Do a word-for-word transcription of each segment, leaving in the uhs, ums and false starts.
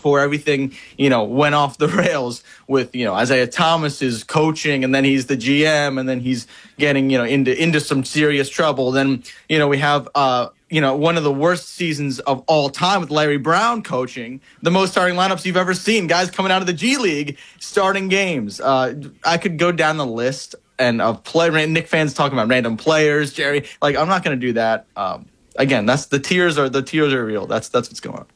before everything, you know, went off the rails with, you know, Isaiah Thomas is coaching, and then he's the G M, and then he's getting, you know, into into some serious trouble. Then, you know, we have uh you know, one of the worst seasons of all time with Larry Brown coaching, the most starting lineups you've ever seen, guys coming out of the G League starting games. Uh, I could go down the list and of play. Nick fans talking about random players, Jerry. Like, I'm not going to do that. Um, again, that's the tiers are the tiers are real. That's that's what's going on.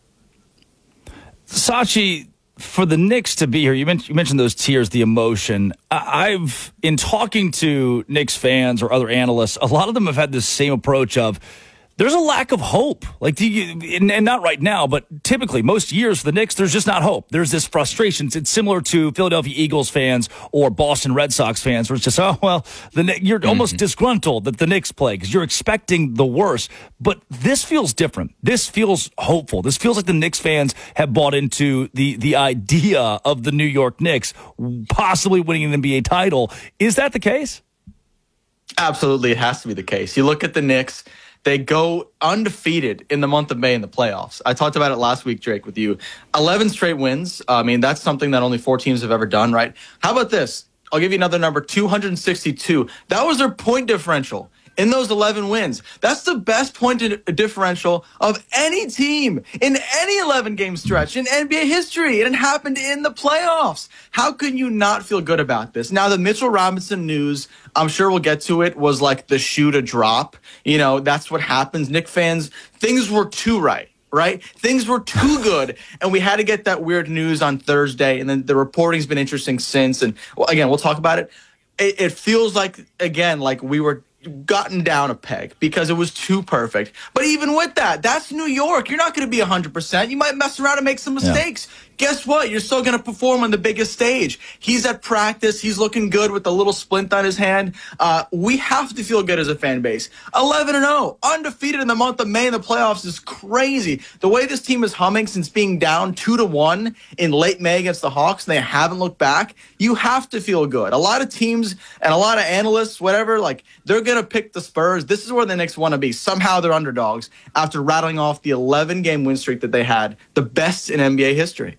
Sachi, for the Knicks to be here, you mentioned, you mentioned those tiers, the emotion. I, I've, in talking to Knicks fans or other analysts, a lot of them have had this same approach of, there's a lack of hope. Like, do you, and, and not right now, but typically most years for the Knicks, there's just not hope. There's this frustration. It's similar to Philadelphia Eagles fans or Boston Red Sox fans, where it's just, oh, well, the you're mm-hmm. almost disgruntled that the Knicks play because you're expecting the worst. But this feels different. This feels hopeful. This feels like the Knicks fans have bought into the, the idea of the New York Knicks possibly winning an N B A title. Is that the case? Absolutely, it has to be the case. You look at the Knicks. They go undefeated in the month of May in the playoffs. I talked about it last week, Drake, with you. eleven straight wins. I mean, that's something that only four teams have ever done, right? How about this? I'll give you another number, two hundred sixty-two. That was their point differential in those eleven wins. That's the best point differential of any team in any eleven-game stretch in N B A history. And it happened in the playoffs. How can you not feel good about this? Now, the Mitchell Robinson news, I'm sure we'll get to it, was like the shoe to drop. You know, that's what happens. Knicks fans, things were too right. Right? Things were too good, and we had to get that weird news on Thursday, and then the reporting's been interesting since. And, well, again, we'll talk about it. It, it feels like, again, like we were gotten down a peg because it was too perfect. But even with that, that's New York. You're not going to be one hundred percent. You might mess around and make some mistakes. Yeah. Guess what? You're still going to perform on the biggest stage. He's at practice. He's looking good with a little splint on his hand. Uh, we have to feel good as a fan base. eleven and oh, undefeated in the month of May in the playoffs is crazy. The way this team is humming since being down two to one in late May against the Hawks, and they haven't looked back. You have to feel good. A lot of teams and a lot of analysts, whatever, like they're going to pick the Spurs. This is where the Knicks want to be. Somehow they're underdogs after rattling off the eleven-game win streak that they had, the best in N B A history.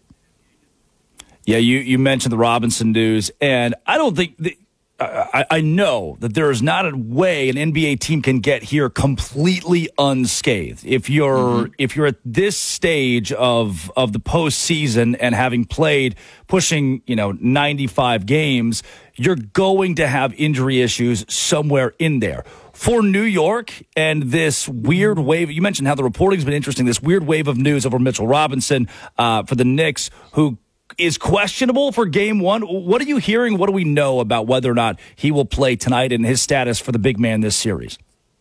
Yeah, you, you mentioned the Robinson news, and I don't think the, I, I know that there is not a way an N B A team can get here completely unscathed. If you're mm-hmm. if you're at this stage of of the postseason and having played pushing you know ninety-five games, you're going to have injury issues somewhere in there. For New York and this weird wave, you mentioned how the reporting's been interesting. This weird wave of news over Mitchell Robinson uh, for the Knicks, who is questionable for game one. What are you hearing? What do we know about whether or not he will play tonight and his status for the big man this series?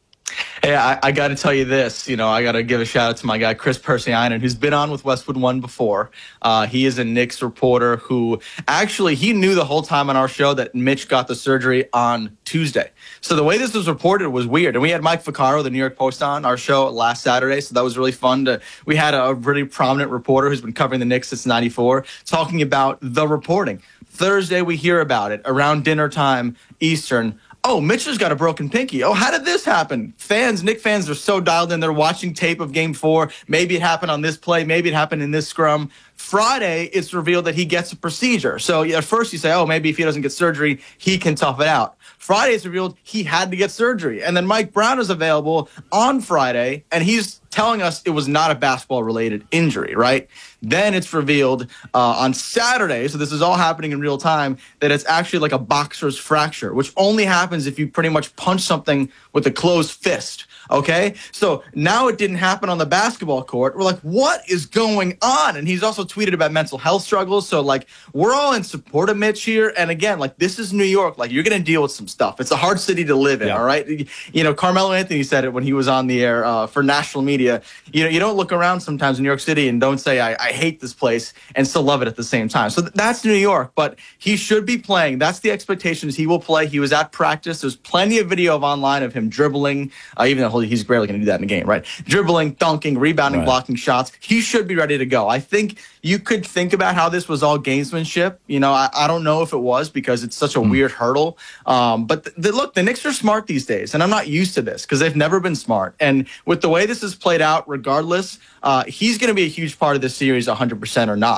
Hey, I, I got to tell you this. You know, I got to give a shout out to my guy, Chris Persianen, who's been on with Westwood One before. Uh, he is a Knicks reporter who actually, he knew the whole time on our show that Mitch got the surgery on Tuesday. So the way this was reported was weird. And we had Mike Vaccaro, the New York Post, on our show last Saturday. So that was really fun. To, we had a really prominent reporter who's been covering the Knicks since ninety-four talking about the reporting. Thursday, we hear about it around dinner time Eastern. Oh, Mitchell's got a broken pinky. Oh, how did this happen? Fans, Knick fans are so dialed in. They're watching tape of game four. Maybe it happened on this play. Maybe it happened in this scrum. Friday, it's revealed that he gets a procedure. So at first you say, oh, maybe if he doesn't get surgery, he can tough it out. Friday, it's revealed he had to get surgery. And then Mike Brown is available on Friday, and he's telling us it was not a basketball-related injury, right? Then it's revealed uh, on Saturday, so this is all happening in real time, that it's actually like a boxer's fracture, which only happens if you pretty much punch something with a closed fist, okay? So now it didn't happen on the basketball court. We're like, what is going on? And he's also tweeted about mental health struggles. So, like, we're all in support of Mitch here. And again, like, this is New York. Like, you're going to deal with some stuff. It's a hard city to live in, yeah. all right? You know, Carmelo Anthony said it when he was on the air uh, for national media. You know, you don't look around sometimes in New York City and don't say, I, I hate this place, and still love it at the same time. So th- that's New York, but he should be playing. That's the expectations. He will play. He was at practice. There's plenty of video of online of him dribbling, uh, even though he's barely going to do that in a game, right? Dribbling, dunking, rebounding, right. blocking shots. He should be ready to go. I think you could think about how this was all gamesmanship. You know, I, I don't know if it was because it's such a mm. weird hurdle. Um, but th- th- look, the Knicks are smart these days, and I'm not used to this because they've never been smart. And with the way this has played out, regardless, uh, he's going to be a huge part of this series one hundred percent or not.